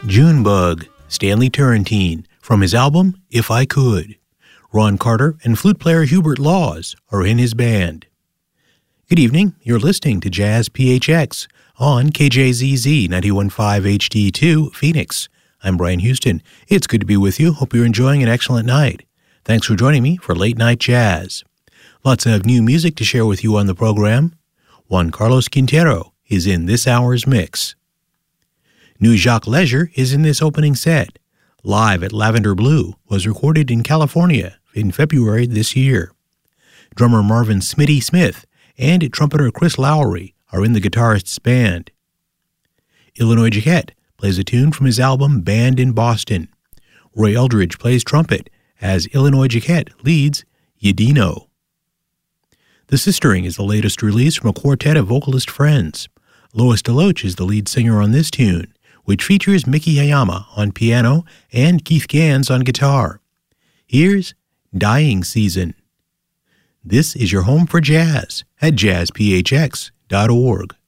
Junebug, Stanley Turrentine, from his album If I Could. Ron Carter and flute player Hubert Laws are in his band. Good evening, you're listening to Jazz PHX on KJZZ 91.5 HD2, Phoenix. I'm Brian Houston. It's good to be with you. Hope you're enjoying an excellent night. Thanks for joining me for Late Night Jazz. Lots of new music to share with you on the program. Juan Carlos Quintero is in this hour's mix. New Jacques Leger is in this opening set. Live at Lavender Blue was recorded in California in February this year. Drummer Marvin Smitty Smith and trumpeter Chris Lowry are in the guitarist's band. Illinois Jacquet plays a tune from his album Band in Boston. Roy Eldridge plays trumpet as Illinois Jacquet leads Yedino. The Sistering is the latest release from a quartet of vocalist friends. Lois DeLoach is the lead singer on this tune, which features Miki Hayama on piano and Keith Gans on guitar. Here's Dying Season. This is your home for jazz at jazzphx.org.